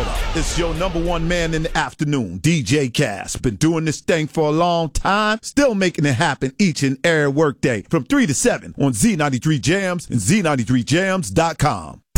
It's your number one man in the afternoon, DJ Cass. Been doing this thing for a long time, still making it happen each and every workday from 3 to 7 on Z93 Jams and Z93Jams.com.